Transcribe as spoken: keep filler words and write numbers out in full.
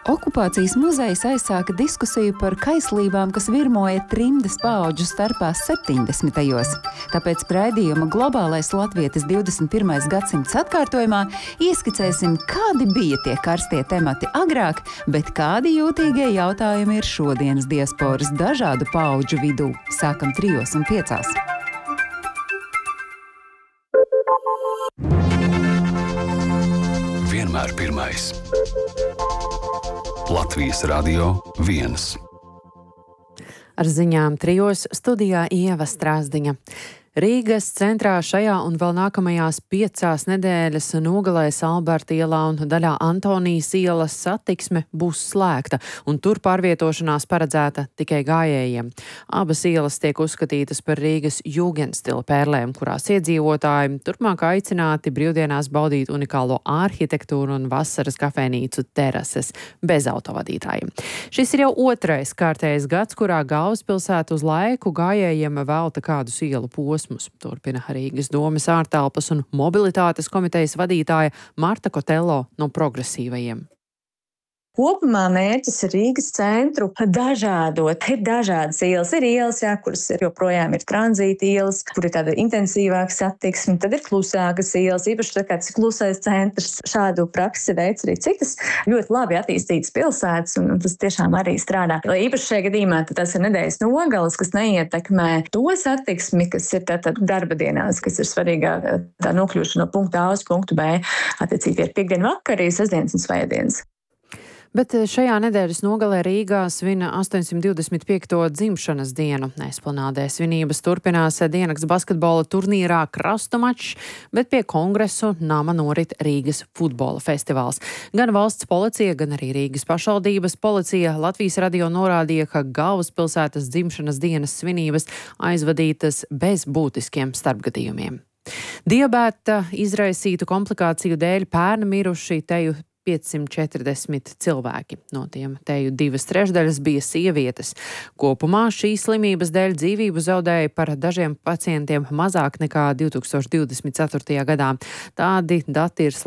Okupācijas muzejs aizsāka diskusiju par kaislībām, kas virmoja trimdas paudžu starpā septiņdesmitajos. Tāpēc raidījuma Globālais latvietis divdesmit pirmais gadsimts atkārtojumā ieskicēsim, kādi bija tie karstie temati agrāk, bet kādi jūtīgie jautājumi ir šodienas diasporas dažādu paudžu vidū. Sākam trijos un piecās. Vienmēr pirmais. Latvijas Radio viens. Ar ziņām trijos studijā Ieva Strāzdiņa. Rīgas centrā šajā un vēl nākamajās piecās nedēļas nogalēs Alberta ielā un daļā Antonijas ielas satiksme būs slēgta, un tur pārvietošanās paredzēta tikai gājējiem. Abas ielas tiek uzskatītas par Rīgas jūgendstila pērlēm, kurās iedzīvotāji turpmāk aicināti brīvdienās baudīt unikālo arhitektūru un vasaras kafejnīcu terases bez autovadītājiem. Šis ir jau otrais kārtējs gads, kurā galvaspilsēta uz laiku gājējiem velta kādus ielu posmus. Turpina Rīgas domes ārtelpas un mobilitātes komitejas vadītāja Marta Kotello no Progresīvajiem. Kopumā mērķis ir Rīgas centru dažādot. Ir dažādas ielas. Ir ielas, jā, kuras joprojām ir tranzīta ielas, kur ir tāda intensīvāka satiksme. Tad ir klusākas ielas, īpaši tā kā tas klusais centrs. Šādu praksi veids arī citas ļoti labi attīstītas pilsētas, un, un tas tiešām arī strādā. Lai īpaši šajā gadījumā tas ir nedēļas nogales, kas neietekmē to satiksmi, kas ir tātad darba dienās, kas ir svarīgāk tā nokļūšana no punkta A uz punktu B. Attiecīgi ir piekdienu vakarī, sestdienas un svētdienas. Bet šajā nedēļas nogalē Rīgā svina astoņsimt divdesmit piekto dzimšanas dienu. Esplanādē svinības turpinās diennakts basketbola turnīrā Krastumačs, bet pie Kongresu nama norit Rīgas futbola festivāls. Gan valsts policija, gan arī Rīgas pašvaldības policija Latvijas radio norādīja, ka galvaspilsētas dzimšanas dienas svinības aizvadītas bez būtiskiem starpgadījumiem. Diabēta izraisītu komplikāciju dēļ pērn miruši teju piecsimt četrdesmit cilvēki. No tiem teju divas trešdaļas bija sievietes. Kopumā šīs slimības dēļ dzīvību zaudēja par dažiem pacientiem mazāk nekā divtūkstoš divdesmit ceturtajā gadā. Tādi dati ir